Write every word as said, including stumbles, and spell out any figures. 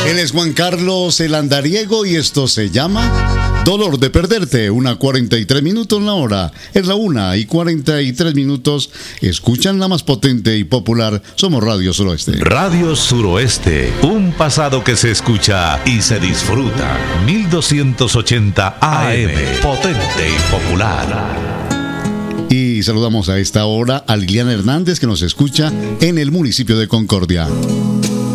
Él es Juan Carlos el Andariego y esto se llama Dolor de Perderte. Una cuarenta y tres minutos la hora. Es la una y cuarenta y tres minutos. Escuchan la más potente y popular. Somos Radio Suroeste. Radio Suroeste. Un pasado que se escucha y se disfruta. mil doscientos ochenta A M. Potente y popular. Y saludamos a esta hora a Liliana Hernández, que nos escucha en el municipio de Concordia.